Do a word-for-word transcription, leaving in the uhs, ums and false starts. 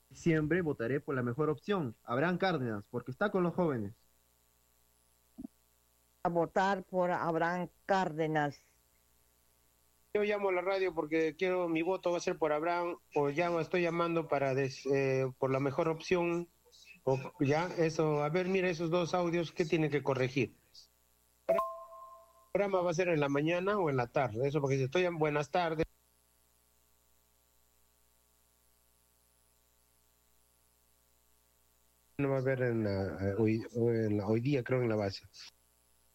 Siempre votaré por la mejor opción, Abraham Cárdenas, porque está con los jóvenes. A votar por Abraham Cárdenas. Yo llamo a la radio porque quiero, mi voto va a ser por Abraham, o llamo, estoy llamando para des- eh, por la mejor opción, o ya, eso, a ver, mira esos dos audios, ¿qué tiene que corregir? ¿El programa va a ser en la mañana o en la tarde? Eso porque si estoy en buenas tardes, no va a haber en la, hoy, en la- hoy día, creo, en la base.